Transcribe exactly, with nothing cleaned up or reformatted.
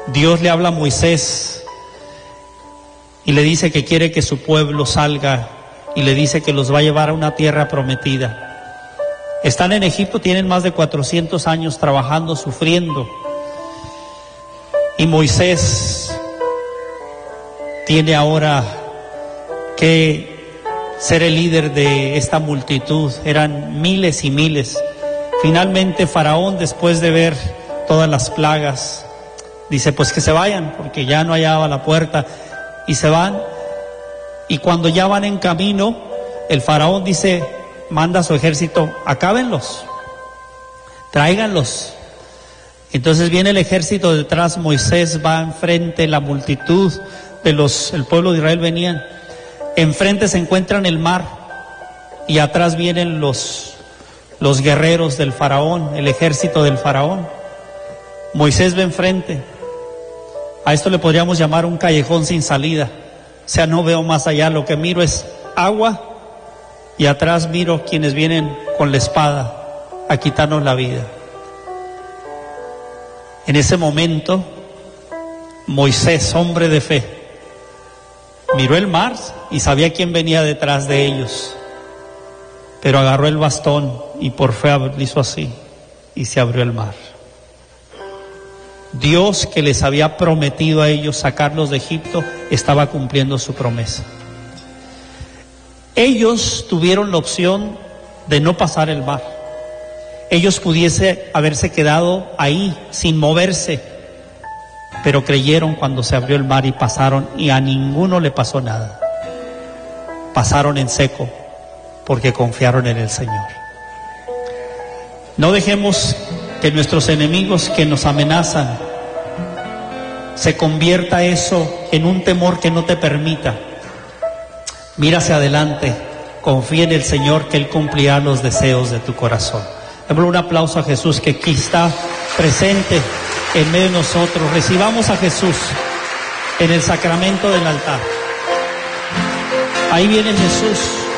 Dios le habla a Moisés y le dice que quiere que su pueblo salga y le dice que los va a llevar a una tierra prometida. Están en Egipto, tienen más de cuatrocientos años trabajando, sufriendo. Y Moisés tiene ahora que ser el líder de esta multitud. Eran miles y miles. Finalmente Faraón, después de ver todas las plagas, dice pues que se vayan, porque ya no hallaba la puerta, y se van. Y cuando ya van en camino, el Faraón dice, manda a su ejército, acábenlos, tráiganlos. Entonces viene el ejército detrás, Moisés va enfrente, la multitud de los, el pueblo de Israel venían, enfrente se encuentran el mar, y atrás vienen los, los guerreros del Faraón, el ejército del Faraón. Moisés va enfrente. A esto le podríamos llamar un callejón sin salida. O sea, no veo más allá, lo que miro es agua, y atrás miro quienes vienen con la espada a quitarnos la vida. En ese momento, Moisés, hombre de fe, miró el mar y sabía quién venía detrás de ellos, pero agarró el bastón y por fe hizo así, y se abrió el mar. Dios, que les había prometido a ellos sacarlos de Egipto, estaba cumpliendo su promesa. Ellos tuvieron la opción de no pasar el mar. Ellos pudiese haberse quedado ahí sin moverse, pero creyeron cuando se abrió el mar y pasaron, y a ninguno le pasó nada. Pasaron en seco porque confiaron en el Señor. No dejemos que nuestros enemigos que nos amenazan se convierta eso en un temor que no te permita. Mira hacia adelante, confía en el Señor, que Él cumplirá los deseos de tu corazón. Démosle un aplauso a Jesús, que aquí está presente en medio de nosotros. Recibamos a Jesús en el sacramento del altar. Ahí viene Jesús.